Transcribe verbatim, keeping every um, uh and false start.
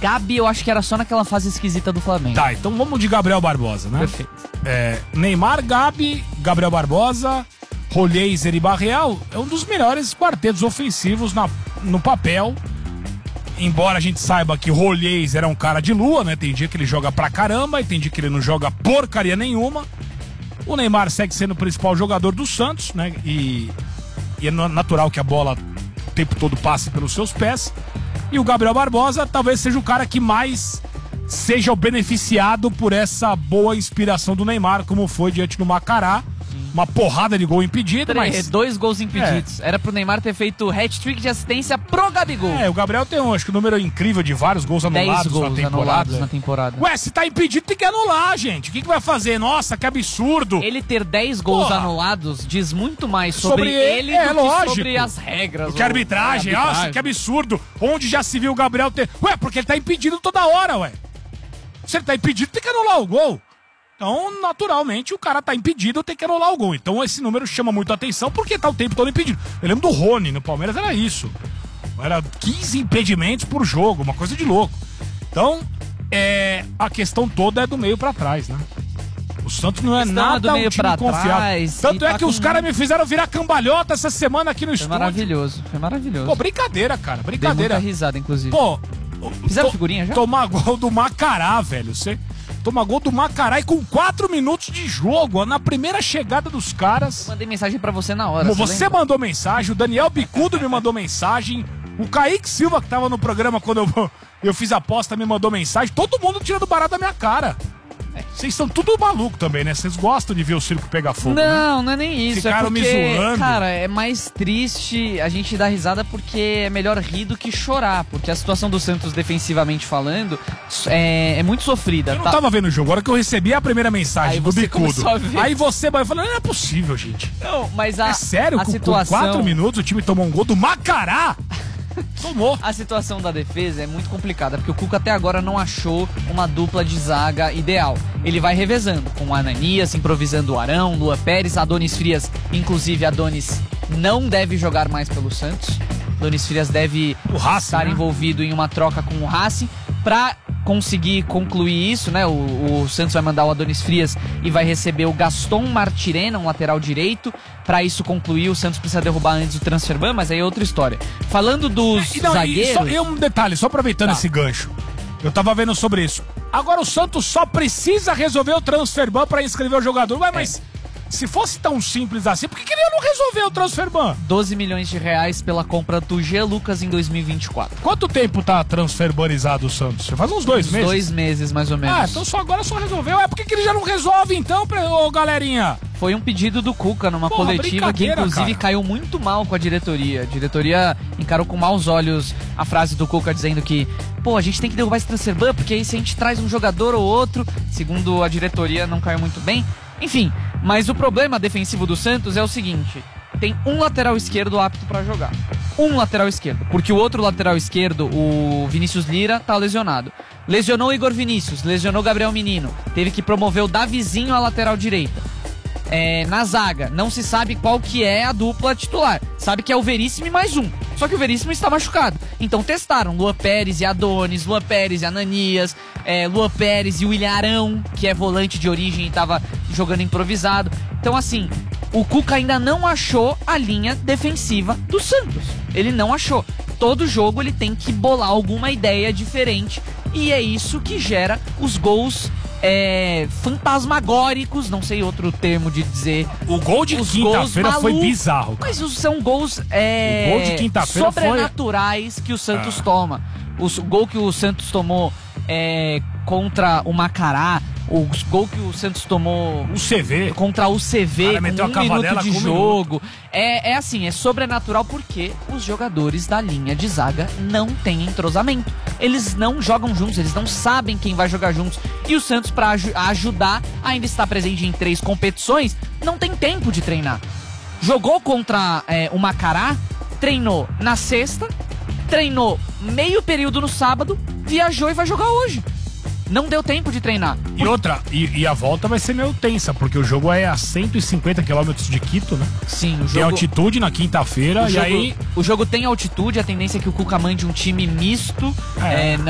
Gabi, eu acho que era só naquela fase esquisita do Flamengo. Tá, então vamos de Gabriel Barbosa, né? Perfeito. É, Neymar, Gabi, Gabriel Barbosa, Rolheiser e Barreal é um dos melhores quartetos ofensivos na, no papel. Embora a gente saiba que Rolheiser é um cara de lua, né? Tem dia que ele joga pra caramba e tem dia que ele não joga porcaria nenhuma. O Neymar segue sendo o principal jogador do Santos, né? E, e é natural que a bola o tempo todo passe pelos seus pés. E o Gabriel Barbosa talvez seja o cara que mais seja o beneficiado por essa boa inspiração do Neymar, como foi diante do Macará. Uma porrada de gol impedido, Três, mas... Dois gols impedidos. É. Era pro Neymar ter feito hat-trick de assistência pro Gabigol. É, o Gabriel tem, um, acho que um número incrível de vários gols anulados Dez gols na temporada. anulados na temporada. Ué, se tá impedido, tem que anular, gente. O que, que vai fazer? Nossa, que absurdo. Ele ter dez gols Porra. anulados diz muito mais sobre, Sobre ele é, do lógico. que sobre as regras. Que arbitragem, ou- nossa, que absurdo. Onde já se viu o Gabriel ter... Ué, porque ele tá impedido toda hora, ué. Se ele tá impedido, tem que anular o gol. Então, naturalmente, o cara tá impedido, tem que anular o gol. Então, esse número chama muito a atenção porque tá o tempo todo impedido. Eu lembro do Rony, no Palmeiras era isso. Era quinze impedimentos por jogo, uma coisa de louco. Então, é, a questão toda é do meio pra trás, né? O Santos não é Questão nada do meio um time pra confiável. trás, Tanto e é tá que os com- caras me fizeram virar cambalhota essa semana aqui no Foi estúdio. maravilhoso, foi maravilhoso. Pô, brincadeira, cara, Dei brincadeira. muita risada, inclusive. Pô, Fizeram to- figurinha já? Tomar gol do Macará, velho. Você toma gol do Macará e com quatro minutos de jogo, ó, na primeira chegada dos caras. Mandei mensagem pra você na hora. Você lembra? mandou mensagem, o Daniel Bicudo me mandou mensagem, o Kaique Silva, que tava no programa quando eu, eu fiz a aposta, me mandou mensagem. Todo mundo tirando barato da minha cara. Vocês são tudo maluco também, né? Vocês gostam de ver o circo pegar fogo, né? Não, não é nem isso. Ficaram é me porque, zoando. cara, é mais triste a gente dar risada porque é melhor rir do que chorar. Porque a situação do Santos, defensivamente falando, é, é muito sofrida. Eu não tá? tava vendo o jogo, a hora que eu recebi a primeira mensagem Aí do você Bicudo. começou a ver. Aí você vai falando, não é possível, gente. Não, mas a, É sério? a Com, situação... com quatro minutos o time tomou um gol do Macará? Tomou. A situação da defesa é muito complicada, porque o Cuca até agora não achou uma dupla de zaga ideal. Ele vai revezando com o Ananias, improvisando o Arão, Lua Pérez, Adonis Frias. Inclusive, Adonis não deve jogar mais pelo Santos. Adonis Frias deve O Racing, estar né? envolvido em uma troca com o Racing. Pra conseguir concluir isso, né? O, o Santos vai mandar o Adonis Frias e vai receber o Gaston Martirena, um lateral direito. Pra isso concluir, o Santos precisa derrubar antes do transferban, mas aí é outra história. Falando dos E, não, e zagueiros... só, e um detalhe, só aproveitando Tá. esse gancho. Eu tava vendo sobre isso. Agora o Santos só precisa resolver o transferban pra inscrever o jogador. Ué, mas se fosse tão simples assim, por que, que ele não resolveu o transferban? doze milhões de reais pela compra do G. Lucas em dois mil e vinte e quatro. Quanto tempo tá transferbanizado o Santos? Faz uns dois Uns meses. Dois meses, mais ou menos. Ah, então só agora só resolveu. É, por que, que ele já não resolve então, pra, ô, galerinha? Foi um pedido do Cuca numa Porra, coletiva que, brincadeira, inclusive, cara. caiu muito mal com a diretoria. A diretoria encarou com maus olhos a frase do Cuca dizendo que, pô, a gente tem que derrubar esse transferban, porque aí se a gente traz um jogador ou outro, segundo a diretoria, não caiu muito bem. Enfim, mas o problema defensivo do Santos é o seguinte: tem um lateral esquerdo apto pra jogar. Um lateral esquerdo. Porque o outro lateral esquerdo, o Vinícius Lira, tá lesionado. Lesionou o Igor Vinícius, lesionou o Gabriel Menino. Teve que promover o Davizinho à lateral direita. É, na zaga, não se sabe qual que é a dupla titular. Sabe que é o Veríssimo e mais um. Só que o Veríssimo está machucado. Então testaram Lua Pérez e Adonis, Lua Pérez e Ananias, é, Lua Pérez e o Ilharão, que é volante de origem e estava jogando improvisado. Então assim, o Cuca ainda não achou a linha defensiva do Santos. Ele não achou. Todo jogo ele tem que bolar alguma ideia diferente. E é isso que gera os gols é, fantasmagóricos, não sei outro termo de dizer. O gol de Os quinta-feira gols foi malucos, bizarro, cara. Mas os- são gols é, O gol de quinta-feira foi- sobrenaturais que o Santos Ah. toma. O s- gol que o Santos tomou é, contra o Macará, o s- gol que o Santos tomou O C V. contra o C V Cara, com meteu a um cavadela minuto de com um jogo. É, é assim, é sobrenatural porque os jogadores da linha de zaga não têm entrosamento. Eles não jogam juntos, eles não sabem quem vai jogar juntos. E o Santos, pra aju- ajudar, ainda está presente em três competições, não tem tempo de treinar. Jogou contra é, o Macará, treinou na sexta, treinou meio período no sábado, viajou e vai jogar hoje. Não deu tempo de treinar. E outra, e, e a volta vai ser meio tensa, porque o jogo é a cento e cinquenta quilômetros de Quito, né? Sim, o Tem jogo... altitude na quinta-feira, O e jogo, aí... o jogo tem altitude, a tendência é que o Cuca mande um time misto. É. É,